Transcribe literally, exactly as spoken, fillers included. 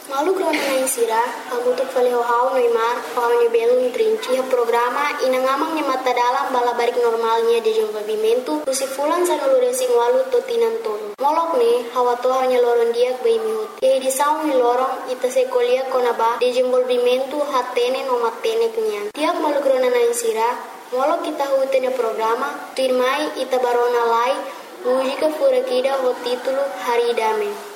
Malu krona na insira, hamutuk fale hau Neymar, hau ni belo trinci ha programa inangamang ni mata dalam bala barik normalnya de desenvolvimento, usi fulan sa nalure sing walu totinan tolo. Molok ne, hawa to hanya loron diak bai mihut. Ye di saung ni lorong ita se kolia konaba de desenvolvimento hatene no matene kenyan. Tiak malu krona na insira, molok kita hutene programa, tirmai ita barona lai, música furakida ho título Haridame.